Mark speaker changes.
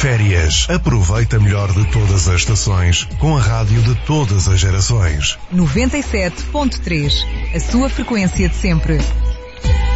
Speaker 1: Férias. Aproveita melhor de todas as estações com a rádio de todas as gerações.
Speaker 2: 97.3. A sua frequência de sempre.